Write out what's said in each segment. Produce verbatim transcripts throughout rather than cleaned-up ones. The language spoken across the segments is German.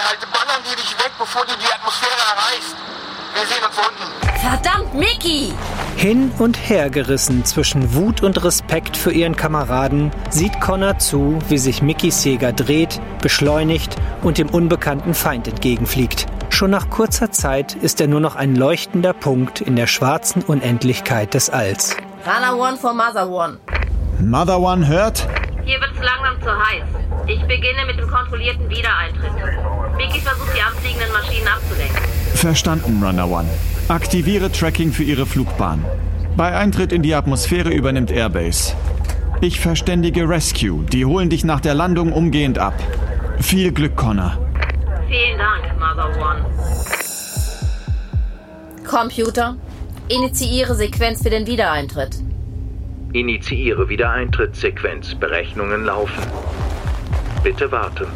Festgehalten. Ballern die dich weg, bevor du die Atmosphäre erreichst. Wir sehen uns unten. Verdammt, Mickey! Hin und her gerissen zwischen Wut und Respekt für ihren Kameraden, sieht Connor zu, wie sich Mickys Jäger dreht, beschleunigt und dem unbekannten Feind entgegenfliegt. Schon nach kurzer Zeit ist er nur noch ein leuchtender Punkt in der schwarzen Unendlichkeit des Alls. Runner One for Mother One. Mother One hört? Hier wird's langsam zu heiß. Ich beginne mit dem kontrollierten Wiedereintritt. Mickey versucht, die anfliegenden Maschinen abzulenken. Verstanden, Runner One. Aktiviere Tracking für Ihre Flugbahn. Bei Eintritt in die Atmosphäre übernimmt Airbase. Ich verständige Rescue. Die holen dich nach der Landung umgehend ab. Viel Glück, Connor. Vielen Dank, Mother One. Computer, initiiere Sequenz für den Wiedereintritt. Initiiere Wiedereintrittssequenz. Berechnungen laufen. Bitte warten.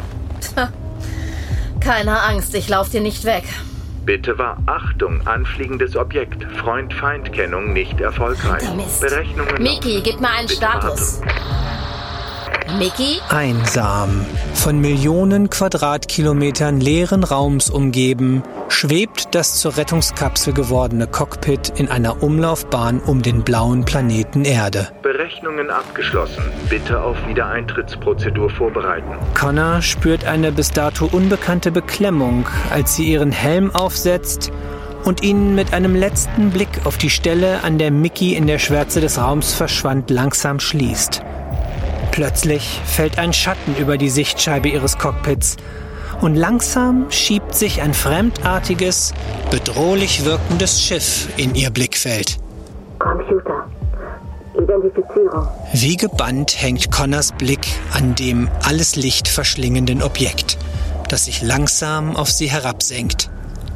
Keine Angst, ich lauf dir nicht weg. Bitte war Achtung, anfliegendes Objekt. Freund-Feind-Kennung nicht erfolgreich. Mist. Berechnungen Mickey, laufen. gib mir einen Bitte Status. warten. Mickey? Einsam, von Millionen Quadratkilometern leeren Raums umgeben, schwebt das zur Rettungskapsel gewordene Cockpit in einer Umlaufbahn um den blauen Planeten Erde. Berechnungen abgeschlossen. Bitte auf Wiedereintrittsprozedur vorbereiten. Connor spürt eine bis dato unbekannte Beklemmung, als sie ihren Helm aufsetzt und ihn mit einem letzten Blick auf die Stelle, an der Mickey in der Schwärze des Raums verschwand, langsam schließt. Plötzlich fällt ein Schatten über die Sichtscheibe ihres Cockpits und langsam schiebt sich ein fremdartiges, bedrohlich wirkendes Schiff in ihr Blickfeld. Computer, Identifizierung. Wie gebannt hängt Connors Blick an dem alles Licht verschlingenden Objekt, das sich langsam auf sie herabsenkt.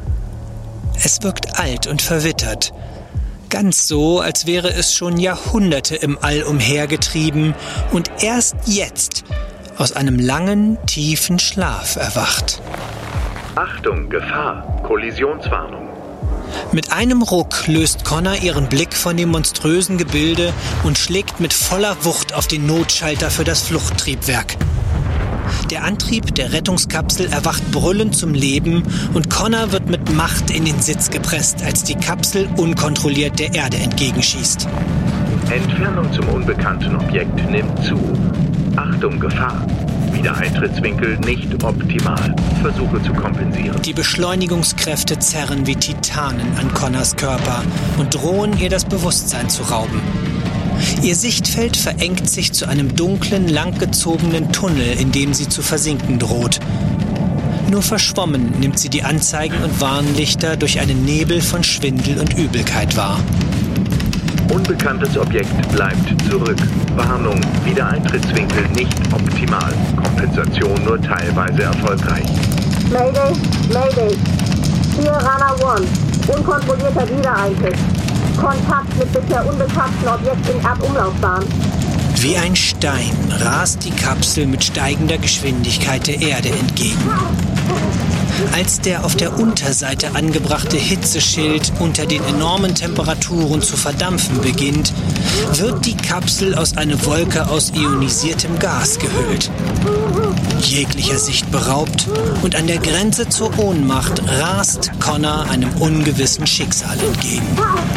Es wirkt alt und verwittert. Ganz so, als wäre es schon Jahrhunderte im All umhergetrieben und erst jetzt aus einem langen, tiefen Schlaf erwacht. Achtung, Gefahr, Kollisionswarnung. Mit einem Ruck löst Connor ihren Blick von dem monströsen Gebilde und schlägt mit voller Wucht auf den Notschalter für das Fluchttriebwerk. Der Antrieb der Rettungskapsel erwacht brüllend zum Leben und Connor wird mit Macht in den Sitz gepresst, als die Kapsel unkontrolliert der Erde entgegenschießt. Entfernung zum unbekannten Objekt nimmt zu. Achtung, Gefahr. Wiedereintrittswinkel nicht optimal. Versuche zu kompensieren. Die Beschleunigungskräfte zerren wie Titanen an Connors Körper und drohen ihr das Bewusstsein zu rauben. Ihr Sichtfeld verengt sich zu einem dunklen, langgezogenen Tunnel, in dem sie zu versinken droht. Nur verschwommen nimmt sie die Anzeigen und Warnlichter durch einen Nebel von Schwindel und Übelkeit wahr. Unbekanntes Objekt bleibt zurück. Warnung, Wiedereintrittswinkel nicht optimal. Kompensation nur teilweise erfolgreich. Mayday, Mayday. Hier Runner One. Unkontrollierter Wiedereintritt. Kontakt mit bisher unbekannten Objekt in Erdumlaufbahn. Wie ein Stein rast die Kapsel mit steigender Geschwindigkeit der Erde entgegen. Als der auf der Unterseite angebrachte Hitzeschild unter den enormen Temperaturen zu verdampfen beginnt, wird die Kapsel aus einer Wolke aus ionisiertem Gas gehüllt. Jeglicher Sicht beraubt und an der Grenze zur Ohnmacht rast Connor einem ungewissen Schicksal entgegen.